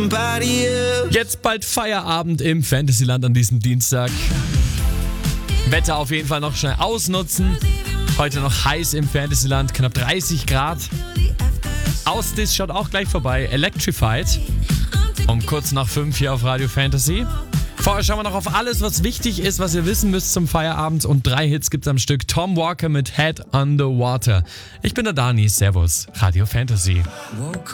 Jetzt bald Feierabend im Fantasyland an diesem Dienstag. Wetter auf jeden Fall noch schnell ausnutzen. Heute noch heiß im Fantasyland, knapp 30 Grad. Ausdis schaut auch gleich vorbei. Electrified. Um kurz nach 5 hier auf Radio Fantasy. Vorher schauen wir noch auf alles, was wichtig ist, was ihr wissen müsst zum Feierabend. Und 3 Hits gibt's am Stück. Tom Walker mit Head Under Water. Ich bin der Dani. Servus. Radio Fantasy.